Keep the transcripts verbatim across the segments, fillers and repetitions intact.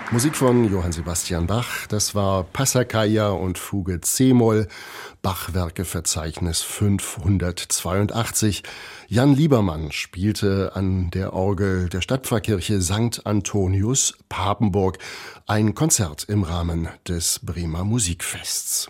Musik von Johann Sebastian Bach, das war Passacaglia und Fuge c-Moll, Bachwerkeverzeichnis fünfhundertzweiundachtzig. Jan Liebermann spielte an der Orgel der Stadtpfarrkirche Sankt Antonius, Papenburg, ein Konzert im Rahmen des Bremer Musikfests.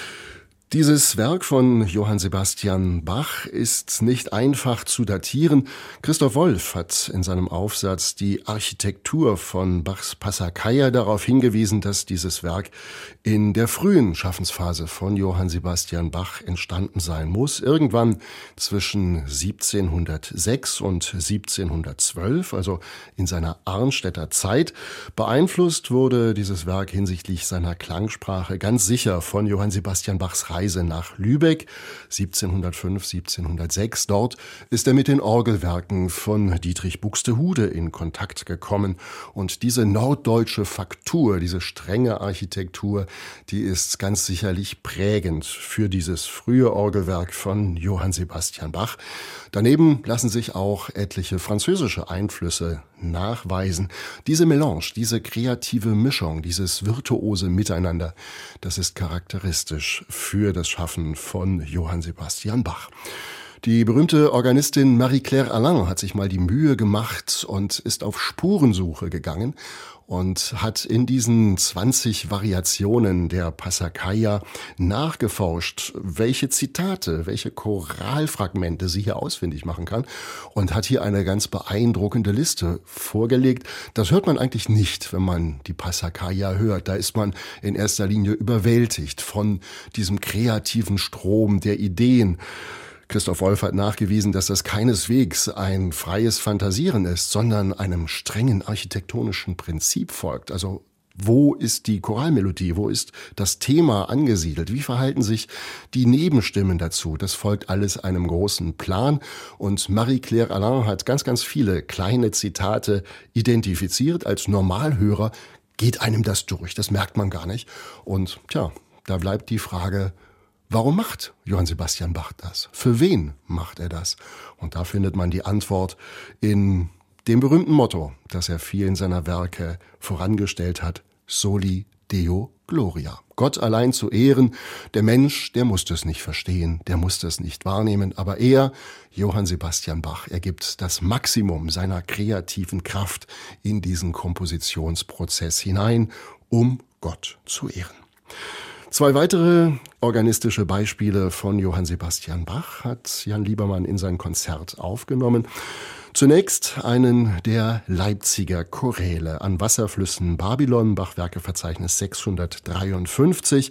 Dieses Werk von Johann Sebastian Bach ist nicht einfach zu datieren. Christoph Wolff hat in seinem Aufsatz die Architektur von Bachs Passacaglia darauf hingewiesen, dass dieses Werk in der frühen Schaffensphase von Johann Sebastian Bach entstanden sein muss. Irgendwann zwischen siebzehnhundertsechs und siebzehnhundertzwölf, also in seiner Arnstädter Zeit. Beeinflusst wurde dieses Werk hinsichtlich seiner Klangsprache ganz sicher von Johann Sebastian Bachs Reise nach Lübeck, siebzehnhundertfünf, siebzehnhundertsechs. Dort ist er mit den Orgelwerken von Dietrich Buxtehude in Kontakt gekommen. Und diese norddeutsche Faktur, diese strenge Architektur, die ist ganz sicherlich prägend für dieses frühe Orgelwerk von Johann Sebastian Bach. Daneben lassen sich auch etliche französische Einflüsse nachweisen. Diese Melange, diese kreative Mischung, dieses virtuose Miteinander, das ist charakteristisch für das Schaffen von Johann Sebastian Bach. Die berühmte Organistin Marie-Claire Alain hat sich mal die Mühe gemacht und ist auf Spurensuche gegangen und hat in diesen zwanzig Variationen der Passacaglia nachgeforscht, welche Zitate, welche Choralfragmente sie hier ausfindig machen kann und hat hier eine ganz beeindruckende Liste vorgelegt. Das hört man eigentlich nicht, wenn man die Passacaglia hört. Da ist man in erster Linie überwältigt von diesem kreativen Strom der Ideen. Christoph Wolff hat nachgewiesen, dass das keineswegs ein freies Fantasieren ist, sondern einem strengen architektonischen Prinzip folgt. Also wo ist die Choralmelodie? Wo ist das Thema angesiedelt? Wie verhalten sich die Nebenstimmen dazu? Das folgt alles einem großen Plan. Und Marie-Claire Alain hat ganz, ganz viele kleine Zitate identifiziert. Als Normalhörer geht einem das durch. Das merkt man gar nicht. Und tja, da bleibt die Frage, warum macht Johann Sebastian Bach das? Für wen macht er das? Und da findet man die Antwort in dem berühmten Motto, das er vielen seiner Werke vorangestellt hat: Soli Deo Gloria. Gott allein zu ehren. Der Mensch, der muss das nicht verstehen, der muss das nicht wahrnehmen. Aber er, Johann Sebastian Bach, er gibt das Maximum seiner kreativen Kraft in diesen Kompositionsprozess hinein, um Gott zu ehren. Zwei weitere organistische Beispiele von Johann Sebastian Bach hat Jan Liebermann in sein Konzert aufgenommen. Zunächst einen der Leipziger Choräle an Wasserflüssen Babylon, Bachwerkeverzeichnis sechshundertdreiundfünfzig.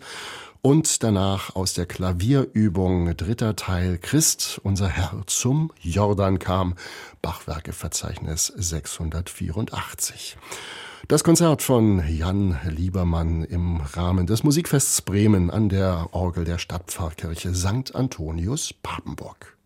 Und danach aus der Klavierübung dritter Teil Christ, unser Herr zum Jordan kam, Bachwerkeverzeichnis sechshundertvierundachtzig. Das Konzert von Jan Liebermann im Rahmen des Musikfests Bremen an der Orgel der Stadtpfarrkirche Sankt Antonius, Papenburg.